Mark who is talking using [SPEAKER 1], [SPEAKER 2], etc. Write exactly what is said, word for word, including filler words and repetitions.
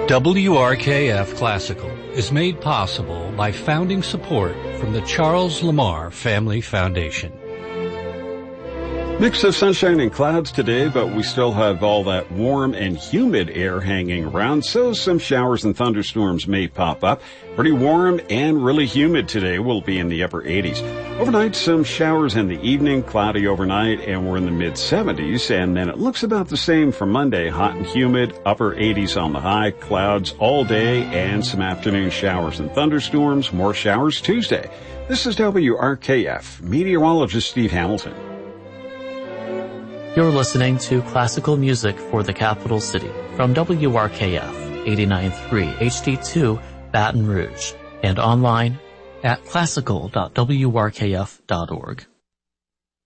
[SPEAKER 1] W R K F Classical is made possible by founding support from the Charles Lamar Family Foundation.
[SPEAKER 2] Mix of sunshine and clouds today, but we still have all that warm and humid air hanging around, so some showers and thunderstorms may pop up. Pretty warm and really humid today. We'll be in the upper eighties. Overnight, some showers in the evening, cloudy overnight, and we're in the mid seventies. And then it looks about the same for Monday. Hot and humid, upper eighties on the high, clouds all day, and some afternoon showers and thunderstorms. More showers Tuesday. This is W R K F, meteorologist Steve Hamilton.
[SPEAKER 3] You're listening to classical music for the capital city from W R K F eighty-nine point three H D two Baton Rouge and online at classical dot w r k f dot org.